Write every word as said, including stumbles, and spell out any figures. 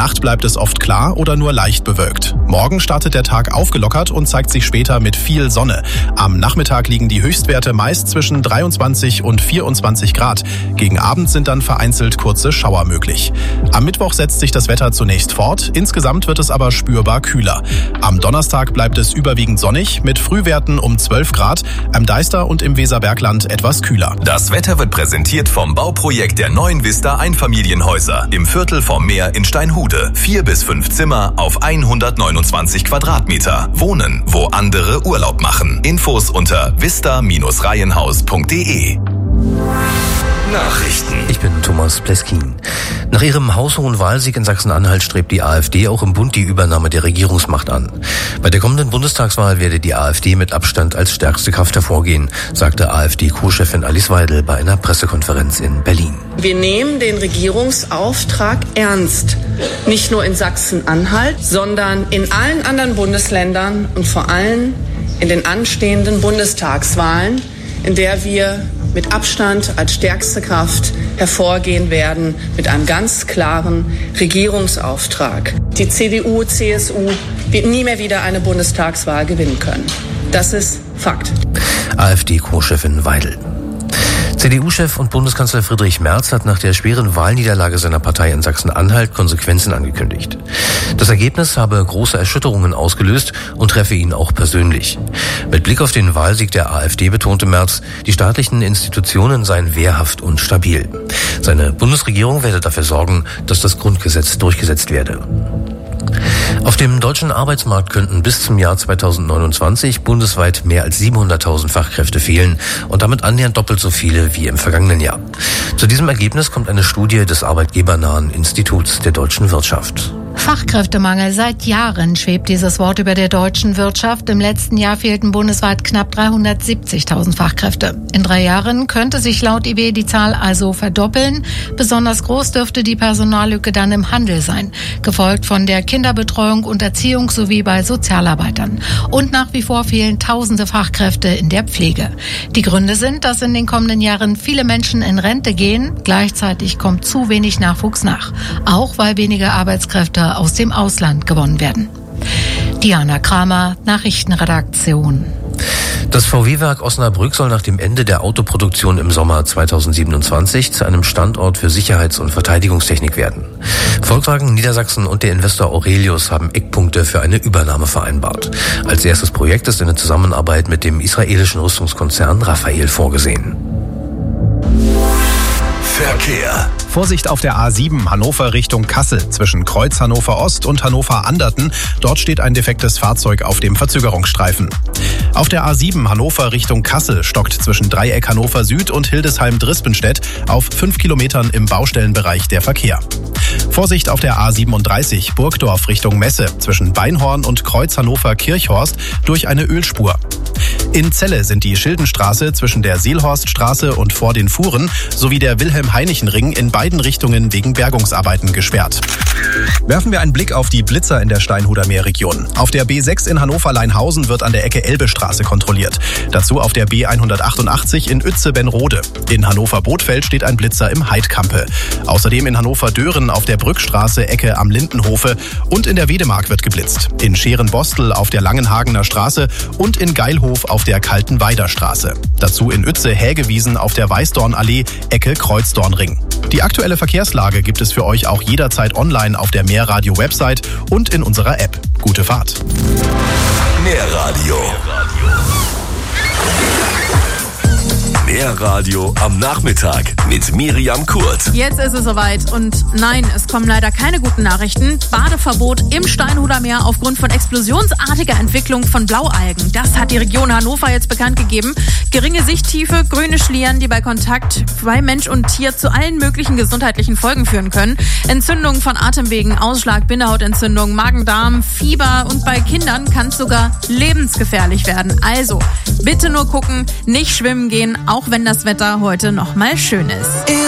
Nacht bleibt es oft klar oder nur leicht bewölkt. Morgen startet der Tag aufgelockert und zeigt sich später mit viel Sonne. Am Nachmittag liegen die Höchstwerte meist zwischen dreiundzwanzig und vierundzwanzig Grad. Gegen Abend sind dann vereinzelt kurze Schauer möglich. Am Mittwoch setzt sich das Wetter zunächst fort. Insgesamt wird es aber spürbar kühler. Am Donnerstag bleibt es überwiegend sonnig mit Frühwerten um zwölf Grad. Am Deister und im Weserbergland etwas kühler. Das Wetter wird präsentiert vom Bauprojekt der neuen Vista Einfamilienhäuser im Viertel vom Meer in Steinhude. Vier bis fünf Zimmer auf hundertneunundzwanzig Quadratmeter. Wohnen, wo andere Urlaub machen. Infos unter vista Bindestrich reihenhaus punkt de. Nachrichten. Ich bin Thomas Pleskin. Nach ihrem haushohen Wahlsieg in Sachsen-Anhalt strebt die AfD auch im Bund die Übernahme der Regierungsmacht an. Bei der kommenden Bundestagswahl werde die AfD mit Abstand als stärkste Kraft hervorgehen, sagte AfD-Co-Chefin Alice Weidel bei einer Pressekonferenz in Berlin. Wir nehmen den Regierungsauftrag ernst. Nicht nur in Sachsen-Anhalt, sondern in allen anderen Bundesländern und vor allem in den anstehenden Bundestagswahlen, in der wir mit Abstand als stärkste Kraft hervorgehen werden mit einem ganz klaren Regierungsauftrag. Die C D U, C S U wird nie mehr wieder eine Bundestagswahl gewinnen können. Das ist Fakt. AfD-Co-Chefin Weidel. C D U-Chef und Bundeskanzler Friedrich Merz hat nach der schweren Wahlniederlage seiner Partei in Sachsen-Anhalt Konsequenzen angekündigt. Das Ergebnis habe große Erschütterungen ausgelöst und treffe ihn auch persönlich. Mit Blick auf den Wahlsieg der AfD betonte Merz, die staatlichen Institutionen seien wehrhaft und stabil. Seine Bundesregierung werde dafür sorgen, dass das Grundgesetz durchgesetzt werde. Auf dem deutschen Arbeitsmarkt könnten bis zum Jahr zweitausendneunundzwanzig bundesweit mehr als siebenhunderttausend Fachkräfte fehlen und damit annähernd doppelt so viele wie im vergangenen Jahr. Zu diesem Ergebnis kommt eine Studie des arbeitgebernahen Instituts der deutschen Wirtschaft. Fachkräftemangel. Seit Jahren schwebt dieses Wort über der deutschen Wirtschaft. Im letzten Jahr fehlten bundesweit knapp dreihundertsiebzigtausend Fachkräfte. In drei Jahren könnte sich laut I W die Zahl also verdoppeln. Besonders groß dürfte die Personallücke dann im Handel sein, gefolgt von der Kinderbetreuung und Erziehung sowie bei Sozialarbeitern. Und nach wie vor fehlen tausende Fachkräfte in der Pflege. Die Gründe sind, dass in den kommenden Jahren viele Menschen in Rente gehen. Gleichzeitig kommt zu wenig Nachwuchs nach, auch weil weniger Arbeitskräfte aus dem Ausland gewonnen werden. Diana Kramer, Nachrichtenredaktion. Das V W-Werk Osnabrück soll nach dem Ende der Autoproduktion im Sommer zweitausendsiebenundzwanzig zu einem Standort für Sicherheits- und Verteidigungstechnik werden. Volkswagen Niedersachsen und der Investor Aurelius haben Eckpunkte für eine Übernahme vereinbart. Als erstes Projekt ist eine Zusammenarbeit mit dem israelischen Rüstungskonzern Rafael vorgesehen. Verkehr. Vorsicht auf der A sieben Hannover Richtung Kassel zwischen Kreuz Hannover Ost und Hannover Anderten. Dort steht ein defektes Fahrzeug auf dem Verzögerungsstreifen. Auf der A sieben Hannover Richtung Kassel stockt zwischen Dreieck Hannover Süd und Hildesheim-Drispenstedt auf fünf Kilometern im Baustellenbereich der Verkehr. Vorsicht auf der A siebenunddreißig Burgdorf Richtung Messe zwischen Beinhorn und Kreuz Hannover Kirchhorst durch eine Ölspur. In Celle sind die Schildenstraße zwischen der Seelhorststraße und vor den Fuhren sowie der Wilhelm-Heinichen-Ring in beiden Richtungen wegen Bergungsarbeiten gesperrt. Werfen wir einen Blick auf die Blitzer in der Steinhuder Meerregion. Auf der B sechs in Hannover-Leinhausen wird an der Ecke Elbestraße kontrolliert. Dazu auf der B hundertachtundachtzig in Uetze-Benrode. In Hannover-Bothfeld steht ein Blitzer im Heidkampe. Außerdem in Hannover-Dören auf der Brückstraße Ecke am Lindenhofe und in der Wedemark wird geblitzt. In Scheren-Bostel auf der Langenhagener Straße und in Geilhof auf der Kaltenweider Straße. Dazu in Uetze Hägewiesen auf der Weißdornallee Ecke Kreuzdornring. Die aktuelle Verkehrslage gibt es für euch auch jederzeit online auf der Mehrradio-Website und in unserer App. Gute Fahrt. Mehrradio. Mehrradio am Nachmittag mit Miriam Kurt. Jetzt ist es soweit und nein, es kommen leider keine guten Nachrichten. Badeverbot im Steinhuder Meer aufgrund von explosionsartiger Entwicklung von Blaualgen. Das hat die Region Hannover jetzt bekannt gegeben. Geringe Sichttiefe, grüne Schlieren, die bei Kontakt bei Mensch und Tier zu allen möglichen gesundheitlichen Folgen führen können. Entzündungen von Atemwegen, Ausschlag, Bindehautentzündung, Magen-Darm, Fieber und bei Kindern kann es sogar lebensgefährlich werden. Also bitte nur gucken, nicht schwimmen gehen, auch wenn das Wetter heute noch mal schön ist.